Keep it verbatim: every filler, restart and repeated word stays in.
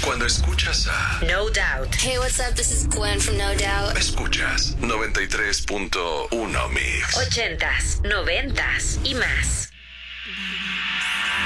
Cuando escuchas a No Doubt. Hey, what's up? This is Gwen from No Doubt. Escuchas noventa y tres punto uno Mix. Ochentas, noventas y más.